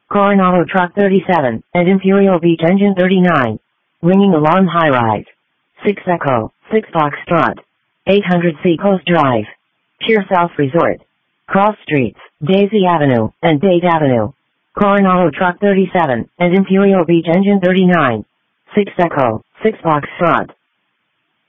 Coronado Truck 37, and Imperial Beach Engine 39. Ringing alarm high-rise. 6 Echo, 6 Foxtrot. 800 Seacoast Drive. Pure South Resort. Cross Streets, Daisy Avenue, and Date Avenue. Coronado Truck 37, and Imperial Beach Engine 39. 6 Echo, 6 Foxtrot.